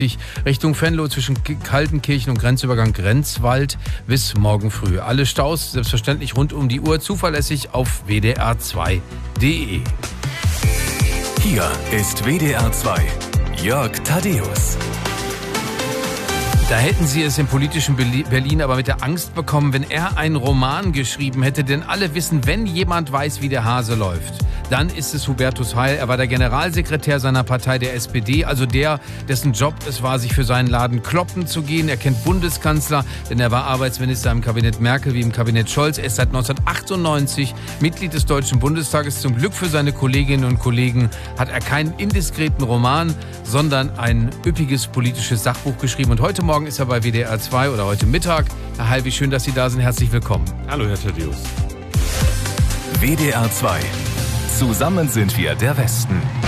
Richtung Venlo zwischen Kaltenkirchen und Grenzübergang Grenzwald bis morgen früh. Alle Staus selbstverständlich rund um die Uhr zuverlässig auf wdr2.de. Hier ist WDR 2. Jörg Thaddäus. Da hätten Sie es im politischen Berlin aber mit der Angst bekommen, wenn er einen Roman geschrieben hätte. Denn alle wissen, wenn jemand weiß, wie der Hase läuft, dann ist es Hubertus Heil. Er war der Generalsekretär seiner Partei, der SPD, also der, dessen Job es war, sich für seinen Laden kloppen zu gehen. Er kennt Bundeskanzler, denn er war Arbeitsminister im Kabinett Merkel wie im Kabinett Scholz. Er ist seit 1998 Mitglied des Deutschen Bundestages. Zum Glück für seine Kolleginnen und Kollegen hat er keinen indiskreten Roman, sondern ein üppiges politisches Sachbuch geschrieben. Und heute Morgen ist er bei WDR 2 oder heute Mittag. Herr Heil, wie schön, dass Sie da sind. Herzlich willkommen. Hallo, Herr Thaddäus. WDR 2. Zusammen sind wir der Westen.